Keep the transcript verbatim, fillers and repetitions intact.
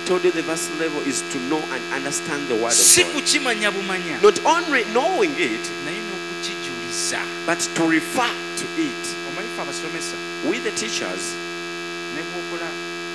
told you the verse level is to know and understand the word si of God. kukimanya bumanya Not only knowing it, naye n'okukijuliza. but to refer to it. Omanyi ffe abasomesa We the teachers, ne bw'okola